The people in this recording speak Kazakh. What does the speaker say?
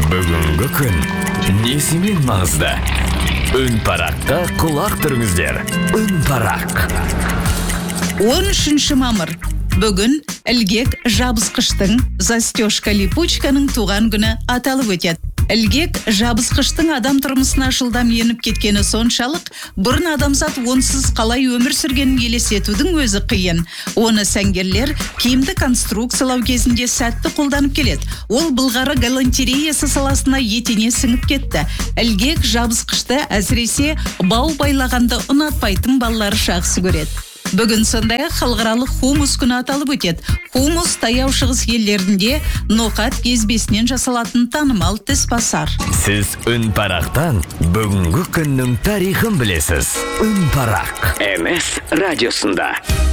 Бүгінгі күн несімен маңызды? Үн парақта құлақ түріңіздер. Үн парақ. 13 мамыр. Бүгін ілгек жабысқыштың застежка липучканың туған күні аталып өтеді. Ілгек жабысқыштың адам тұрмысына жылдам еніп кеткені соншалық, бұрын адамзат онсыз қалай өмір сүргенін елестетудің өзі қиын. Оны сәнгерлер киімді конструкциялау кезінде сәтті қолданып келеді. Ол былғары галантереясы саласына етене сіңіп кетті. Ілгек жабысқышты әсіресе бау байлағанды ұнатпайтын балалар жақсы көреді. Бүгін сондай-ақ халықаралық хумус күні аталып өтеді. Хумус таяу шығыс елдерінде ноқат кезбесінен жасалатын танымал тіс-басар. Сіз үн парақтан бүгінгі күннің тарихын білесіз. Үн парақ. MS радиосында.